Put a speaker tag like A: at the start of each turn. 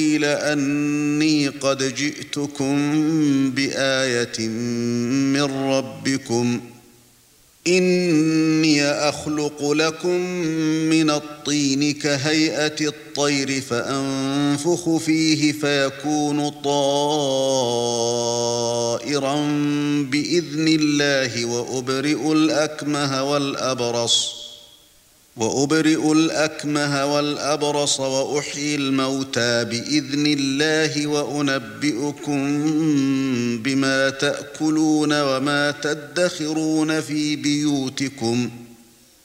A: أني قد جئتكم بآية من ربكم إني أخلق لكم من الطين كهيئة الطير فأنفخ فيه فيكون طائرا بإذن الله وأبرئ الأكمه والأبرص وأحيي الموتى بإذن الله وأنبئكم بما تأكلون وما تدخرون في بيوتكم